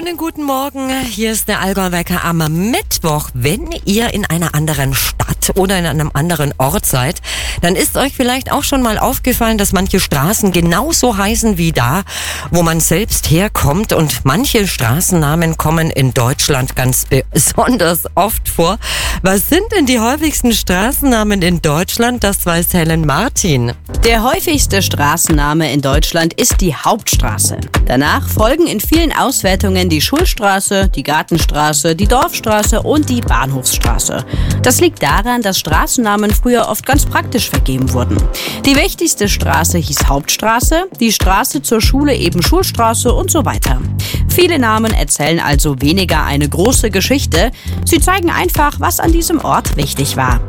Schönen guten Morgen, hier ist der Allgäu-Wecker am Mittwoch. Wenn ihr in einer anderen Stadt oder in einem anderen Ort seid, dann ist euch vielleicht auch schon mal aufgefallen, dass manche Straßen genauso heißen wie da, wo man selbst herkommt. Und manche Straßennamen kommen in Deutschland ganz besonders oft vor. Was sind denn die häufigsten Straßennamen in Deutschland? Das weiß Helen Martin. Der häufigste Straßenname in Deutschland ist die Hauptstraße. Danach folgen in vielen Auswertungen die Schulstraße, die Gartenstraße, die Dorfstraße und die Bahnhofsstraße. Das liegt daran, dass Straßennamen früher oft ganz praktisch vergeben wurden. Die wichtigste Straße hieß Hauptstraße, die Straße zur Schule eben Schulstraße und so weiter. Viele Namen erzählen also weniger eine große Geschichte. Sie zeigen einfach, was an diesem Ort wichtig war.